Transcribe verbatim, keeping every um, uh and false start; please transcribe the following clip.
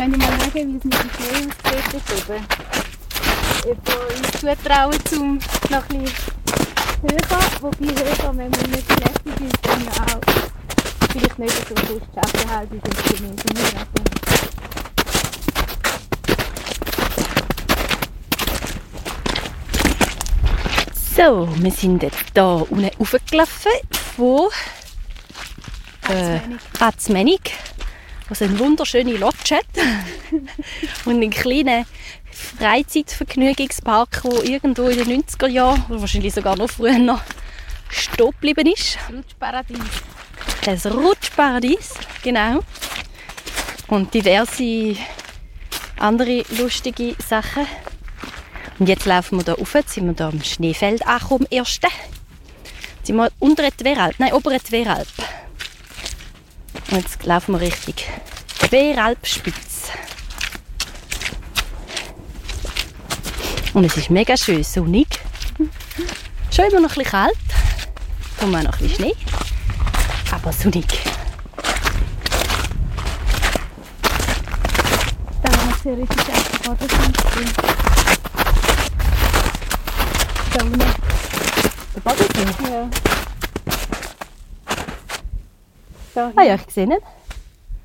kann ich mal schauen, wie es mit dem Schnee aussieht dort oben. Ob wir uns zutrauen, um noch ein bisschen höher, wobei höher, wenn wir nicht fertig sind, dann auch vielleicht nicht so fest schaffen, halb ist es genauso. So, wir sind jetzt hier unten raufgelaufen von äh, Atzmenig, was eine wunderschöne Lodge hat und einen kleinen Freizeitvergnügungspark, der irgendwo in den neunziger Jahren, oder wahrscheinlich sogar noch früher, noch stehen geblieben ist. Das Rutschparadies. Das Rutschparadies, genau. Und diverse andere lustige Sachen. Und jetzt laufen wir hier rauf, jetzt sind wir hier am Schneefeld angekommen, am ersten. Jetzt sind wir unter der Tweralp, nein, ober der Tweralp. Und jetzt laufen wir Richtung Tweralpspitze. Und es ist mega schön, sonnig. Schon immer noch ein bisschen kalt, darum auch noch ein bisschen Schnee, aber sonnig. Da haben wir theoretisch auch den Bodensee. Da unten. Der Bodensee? Ja. Da Ah ja, ich sehe nicht.